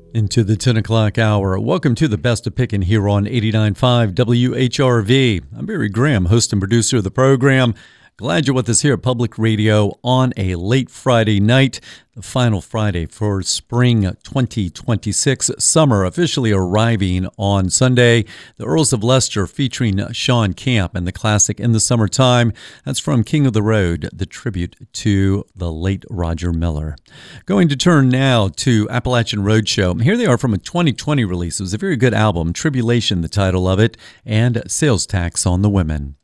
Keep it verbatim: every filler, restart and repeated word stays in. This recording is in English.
Into the ten o'clock hour. Welcome to the Best of Pickin' here on eighty-nine point five W H R V. I'm Barry Graham, host and producer of the program. Glad you're with us here at Public Radio on a late Friday night, the final Friday for spring twenty twenty-six. Summer officially arriving on Sunday. The Earls of Leicester featuring Sean Camp and the classic In the Summertime. That's from King of the Road, the tribute to the late Roger Miller. Going to turn now to Appalachian Roadshow. Here they are from a twenty twenty release. It was a very good album, Tribulation, the title of it, and Sales Tax on the Women.